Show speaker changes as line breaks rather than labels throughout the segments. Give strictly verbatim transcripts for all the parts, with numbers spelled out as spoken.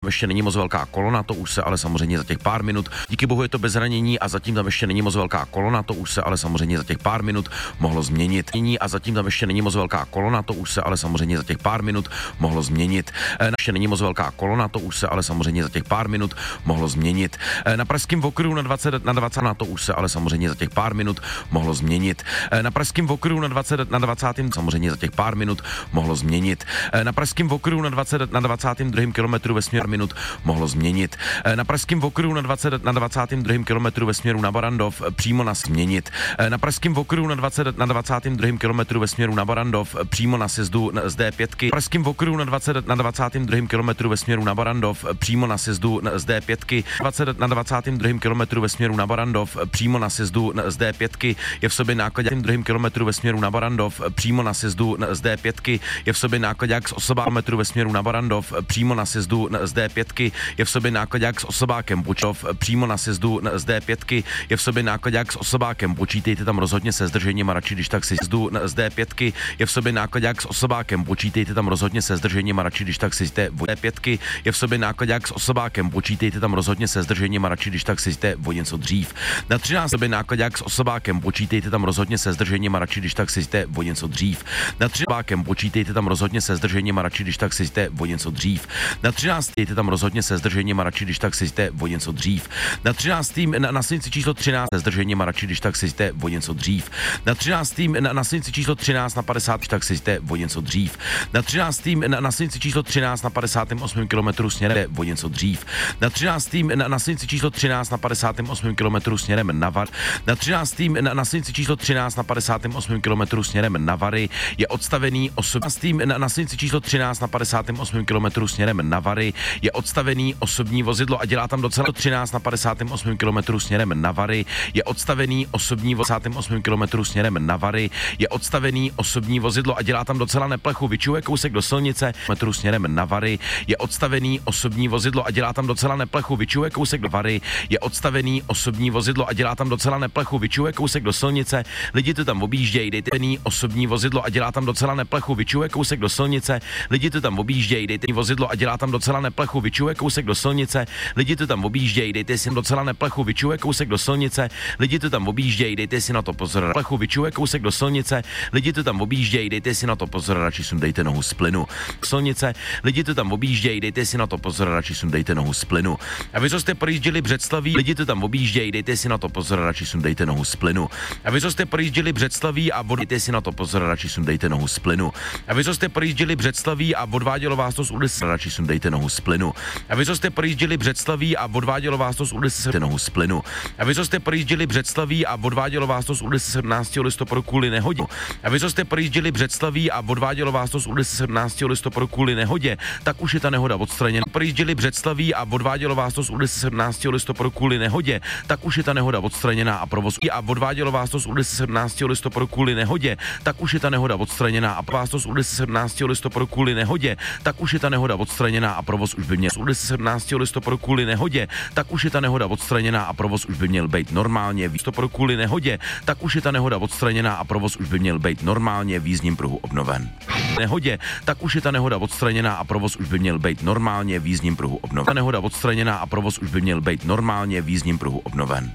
ještě není moc velká kolona, to už se ale samozřejmě za těch pár minut, díky bohu je to bez zranění a zatím tam ještě není moc velká kolona, to už se ale samozřejmě za těch pár minut mohlo změnit. A zatím tam ještě není moc velká kolona, to už se ale samozřejmě za těch pár minut mohlo změnit. Ještě není moc velká kolona, to už se ale samozřejmě za těch pár minut mohlo změnit. Na Pražském okruhu na dvacet na dvacet na to už se ale samozřejmě za těch pár minut mohlo změnit. Na Pražském okruhu na dvacet na dvacátém samozřejmě za těch pár minut mohlo změnit. Na Pražském okruhu na dvacet na dvacátém druhém kilometru ve směru minut mohlo změnit. Na Pražském okruhu na dvacet na dvacátém druhém kilometru ve směru na Barandov přímo na změnit. Na Pražském okruhu na dvacet na dvacátém druhém kilometru ve směru na Barandov přímo na sjezdu z D pět. Na Pražském okruhu na dvacet na dvacátém druhém kilometru ve směru na Barandov přímo na sjezdu z D pět. dvacet na dvacátém druhém kilometru ve směru na Barandov přímo na sjezdu z D pět je v sobě nákladák druhém kilometru ve směru na Barandov přímo na sjezdu z D pět je v sobě nákladák s osobákem ve směru na Barandov přímo na sjezdu z D pět je v sobě nákladák s osobákem Bučov přímo na sjezdu z D pět je v sobě nákladák s osobákem. Počítejte tam rozhodně se zdržením a radši když tak si sjezdu z D pět je v sobě nákladák s osobákem. Počítejte tam rozhodně se zdržením a radši když tak si jste D pět je v sobě nákladák s osobákem. Počítejte tam rozhodně se zdržením a radši když tak si jste o něco dřív. Na třináct sobě nákladák s osobákem. Počítejte tam rozhodně se zdržením a radši když tak si jste o něco dřív. Na třináct počítejte tam rozhodně se zdržením a radši když tak si jste o něco dřív. Na třináct jste tam rozhodně se zdržením a radši když tak si jste o něco dřív. Na třináctém na, na silnici číslo třináct se zdržením a radši když tak si jste o něco dřív. Na třináctém na, na silnici číslo třináct na padesát tak si jste o něco dřív. Na třináctém na, na silnici číslo třináct na padesátém osmém kilometru směrem o něco dřív. Na třináctém na, na silnici číslo třináct na padesátém osmém kilometru směrem na Var. Na třináctém na, na silnici číslo třináct na padesátém osmém kilometru směrem na Vary je odstavený osobní na, na silnici číslo třináct na padesátém osmém kilometru směrem na Vary je odstavený osobní vozidlo a dělá tam docela třináct na padesátém osmém kilometru směrem na Vary je odstavený osobní vozidlo padesátém osmém kilometru směrem na Vary je odstavený osobní vozidlo a dělá tam docela neplechu, vyčuje kousek do silnice metru směrem na Vary je odstavený osobní vozidlo a dělá tam docela neplechu, vyčuje kousek do Vary je odstavený osobní vozidlo a dělá tam docela neplechu, vyčuje kousek do silnice, lidi to tam objíždějí, dejte osobní vozidlo a dělá tam docela neplechu, vyčuje kousek do silnice, lidi to tam objíždějí, dejte vozidlo a dělá tam docela neplechu, vyčuje kousek do silnice, lidi to tam objíždějí, dejte si docela neplechu, vyčuje kousek do silnice, lidi to tam objíždějí, dejte si na to pozor, plechu vyčuje kousek do silnice, lidi to tam objíždějí, dejte si na to pozor, radši sundejte nohu z plynu. Silnice, lidi to tam objíždějí, dejte si na to pozor, radši sundejte nohu z plynu. A vy, co jste projížděli Břeclaví, lidi to tam objíždějí, dejte si na to pozor, radši sundejte nohu z plynu. A vy, co jste projížděli Břeclaví a dejte si na to pozor, radši sundejte nohu z plynu. A vy, co jste projížděli Břeclaví a odvádělo vás to z ulice, radši sundejte nohu z plynu. A vy, co jste projížděli Břeclaví a odvádělo vás to z ulice, nohu z plynu. A vy, co jste projížděli Břeclaví a odvádělo vás to z ulice sedmnáctého listopadu kvůli nehodě. A vy, co jste projížděli Břeclaví a odvádělo vás to z ulice sedmnáctého listopadu kvůli nehodě, tak už je ta nehoda odstraněna. Projížděli Břeclaví a odvádělo vás to z ulice sedmnáctého listopadu kvůli nehodě, tak už je ta nehoda odstraněná a provoz a odvádělo vás to z ulice sedmnáctého listopadu kvůli nehodě, tak už je ta nehoda odstraněná a vás to z ulice sedmnáctého listopadu kvůli nehodě, tak už je ta nehoda odstraněná a provoz už by měl z ulice sedmnáctého listopadu kvůli nehodě, tak už je ta nehoda odstraněná a provoz už by měl být normálně v listopadu kvůli nehodě, tak už je ta nehoda odstraněná a provoz už by měl být normálně v jízdním pruhu obnoven. Nehodě, tak už je ta nehoda odstraněná a provoz už by měl být normálně v jízdním pruhu obnoven. Ta nehoda odstraněná a provoz už by měl být normálně v jízdním pruhu obnoven.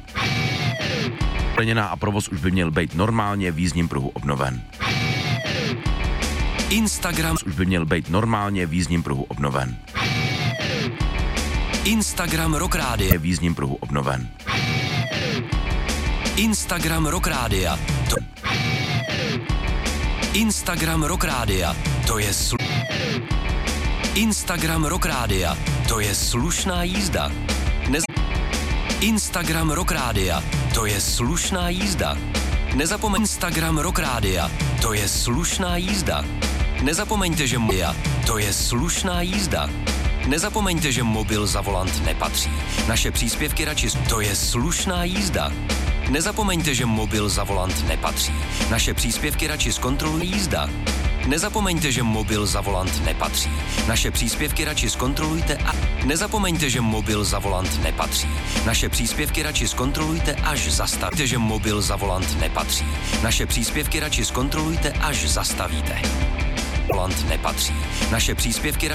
Odstraněná a provoz už by měl být normálně v jízdním pruhu obnoven. Instagram už by měl být normálně v jízdním pruhu obnoven. Instagram Rock Rádia v jízdním pruhu obnoven. Instagram Rock Rádia. To... Instagram Rock Rádia. To je slu... Instagram Rock Rádia. To je slušná jízda. Nez... Instagram Rock Rádia. To je slušná jízda. Nezapomeň Instagram Rock Rádia. To je slušná jízda. Nezapomeňte, že moja, to je slušná jízda. Nezapomeňte, že mobil za volant nepatří. Naše příspěvky radši, to je slušná jízda. Nezapomeňte, že mobil za volant nepatří. Naše příspěvky radši zkontroluj jízda. Nezapomeňte, že mobil za volant nepatří. Naše příspěvky radši zkontrolujte a nezapomeňte, že mobil za volant nepatří. Naše příspěvky radši zkontrolujte, až zastavíte, že mobil za volant nepatří. Naše příspěvky radši zkontrolujte, až zastavíte. Volant nepatří. Naše příspěvky